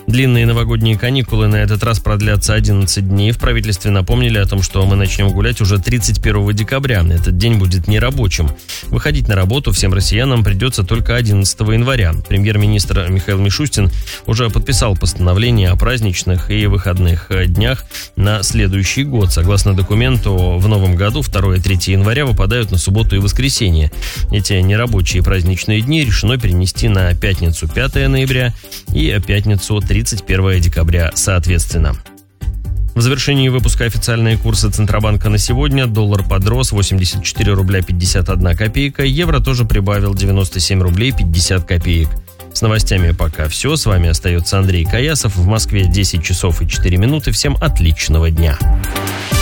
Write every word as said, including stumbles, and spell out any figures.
Длинные новогодние каникулы на этот раз продлятся одиннадцать дней. В правительстве напомнили о том, что мы начнем гулять уже тридцать первого декабря. Этот день будет нерабочим. Выходить на работу всем россиянам придется только одиннадцатого января. Премьер-министр Михаил Мишустин уже подписал постановление о праздничных и выходных днях на следующий год. Согласно документу, в новом году второе и третье января выпадают на субботу и воскресенье. Эти нерабочие праздничные дни решено перенести на пятницу пятое ноября и пятницу тридцать первого декабря соответственно. В завершении выпуска официальные курсы Центробанка на сегодня. Доллар подрос восемьдесят четыре рубля пятьдесят одна копейка. Евро тоже прибавил девяносто семь рублей пятьдесят копеек. С новостями пока все. С вами остается Андрей Каясов. В Москве десять часов и четыре минуты. Всем отличного дня.